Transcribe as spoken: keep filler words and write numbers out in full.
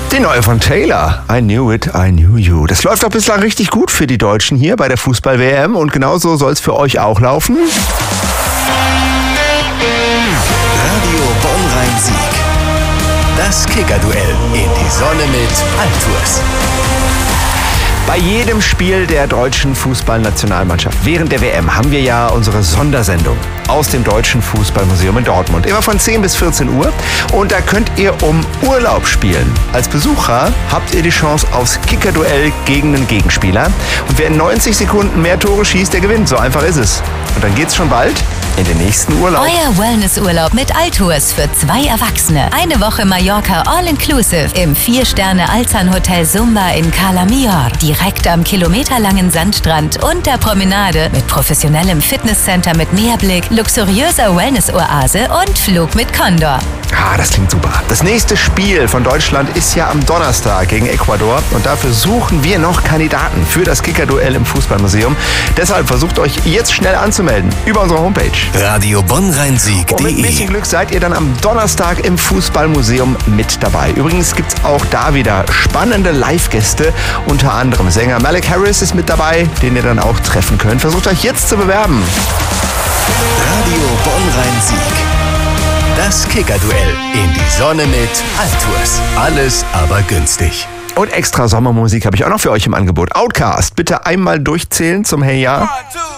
Die neue von Taylor, I Knew It, I Knew You. Das läuft doch bislang richtig gut für die Deutschen hier bei der Fußball-W M und genauso soll es für euch auch laufen. Radio Bonn-Rhein-Sieg. Das Kicker-Duell in die Sonne mit Altours. Bei jedem Spiel der deutschen Fußballnationalmannschaft während der W M haben wir ja unsere Sondersendung aus dem Deutschen Fußballmuseum in Dortmund. Immer von zehn bis vierzehn Uhr. Und da könnt ihr um Urlaub spielen. Als Besucher habt ihr die Chance aufs Kicker-Duell gegen einen Gegenspieler. Und wer in neunzig Sekunden mehr Tore schießt, der gewinnt. So einfach ist es. Und dann geht's schon bald in den nächsten Urlaub. Euer Wellnessurlaub mit Altours für zwei Erwachsene. Eine Woche Mallorca All-Inclusive im vier Sterne Alzan Hotel Sumba in Cala Millor. Direkt am kilometerlangen Sandstrand und der Promenade mit professionellem Fitnesscenter mit Meerblick, luxuriöser Wellness-Oase und Flug mit Condor. Ah, das klingt super. Das nächste Spiel von Deutschland ist ja am Donnerstag gegen Ecuador und dafür suchen wir noch Kandidaten für das Kicker-Duell im Fußballmuseum. Deshalb versucht euch jetzt schnell anzumelden über unsere Homepage. Radio Bonn-Rhein-Sieg punkt Und mit ein bisschen de. Glück seid ihr dann am Donnerstag im Fußballmuseum mit dabei. Übrigens gibt's auch da wieder spannende Live-Gäste, unter anderem Sänger Malik Harris ist mit dabei, den ihr dann auch treffen könnt. Versucht euch jetzt zu bewerben. Radio Bonn-Rhein-Sieg. Das Kicker-Duell in die Sonne mit Altours. Alles aber günstig. Und extra Sommermusik habe ich auch noch für euch im Angebot. Outcast, bitte einmal durchzählen zum Hey Ja.